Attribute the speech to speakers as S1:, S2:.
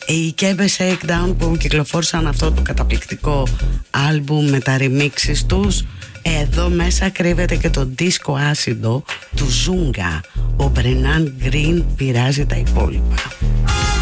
S1: Οι Kebe Shakedown που κυκλοφόρησαν αυτό το καταπληκτικό άλμπουμ με τα remixes τους, εδώ μέσα κρύβεται και το disco άσιντο του Ζούγκα. Ο Μπρενάν Γκριν πειράζει τα υπόλοιπα.